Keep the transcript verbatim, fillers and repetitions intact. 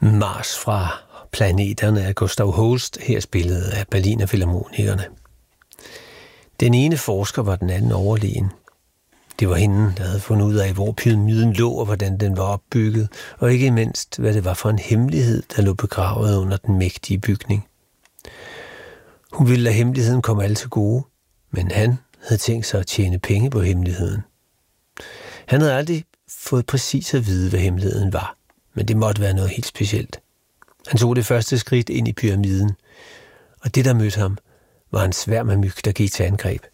Mars fra planeterne af Gustav Holst, her spillet af Berliner Filharmonikerne. Den ene forsker var den anden overlegen. Det var hende, der havde fundet ud af, hvor pyramiden lå og hvordan den var opbygget, og ikke mindst, hvad det var for en hemmelighed, der lå begravet under den mægtige bygning. Hun ville lade hemmeligheden komme alle til gode, men han havde tænkt sig at tjene penge på hemmeligheden. Han havde aldrig fået præcis at vide, hvad hemmeligheden var, men det måtte være noget helt specielt. Han tog det første skridt ind i pyramiden, og det, der mødte ham, var en sværm af myg, der gik til angreb.